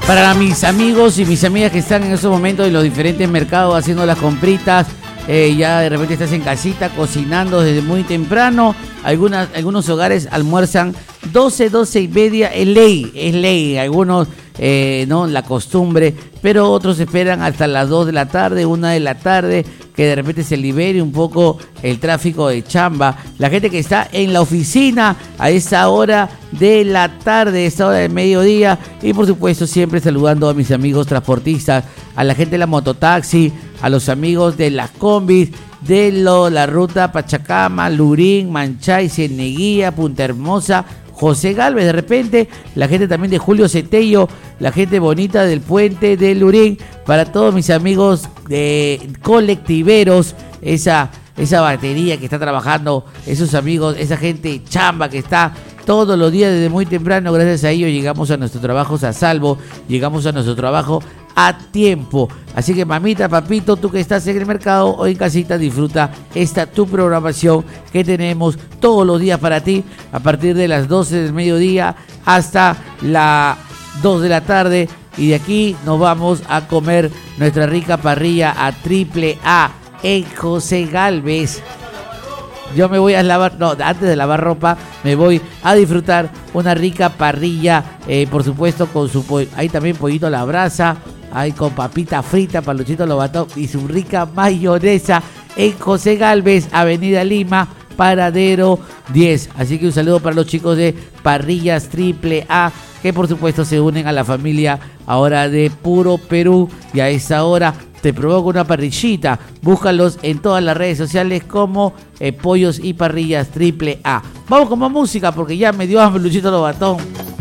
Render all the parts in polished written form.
Para mis amigos y mis amigas que están en esos momentos en los diferentes mercados haciendo las compritas, ya de repente estás en casita cocinando desde muy temprano. Algunos hogares almuerzan 12 y media, es ley. Algunos no, la costumbre, pero otros esperan hasta las 2 de la tarde, 1 de la tarde, que de repente se libere un poco el tráfico de chamba. La gente que está en la oficina a esa hora de la tarde, esa hora del mediodía, y por supuesto siempre saludando a mis amigos transportistas, a la gente de la mototaxi, a los amigos de las combis, de la ruta Pachacama, Lurín, Manchay, Cieneguía, Punta Hermosa, José Galvez, de repente, la gente también de Julio Cetello, la gente bonita del puente de Lurín, para todos mis amigos de colectiveros, esa batería que está trabajando, esos amigos, esa gente chamba que está todos los días desde muy temprano. Gracias a ellos llegamos a nuestros trabajos a salvo, llegamos a nuestro trabajo a tiempo. Así que mamita, papito, tú que estás en el mercado o en casita, disfruta esta tu programación que tenemos todos los días para ti, a partir de las 12 del mediodía hasta las 2 de la tarde, y de aquí nos vamos a comer nuestra rica parrilla a AAA en José Galvez. Yo me voy a lavar, no, antes de lavar ropa, me voy a disfrutar una rica parrilla, por supuesto con su pollo, hay también pollito a la brasa, hay con papita frita, Paluchito Lobatón y su rica mayonesa en José Galvez, Avenida Lima, Paradero 10. Así que un saludo para los chicos de Parrillas AAA, que por supuesto se unen a la familia ahora de Puro Perú, y a esa hora te provoco una parrillita. Búscalos en todas las redes sociales como Pollos y Parrillas AAA. Vamos con más música porque ya me dio hambre, Luchito Lobatón.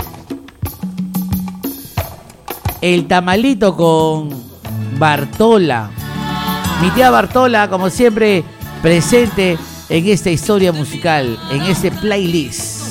El tamalito con Bartola. Mi tía Bartola, como siempre, presente en esta historia musical, en este playlist.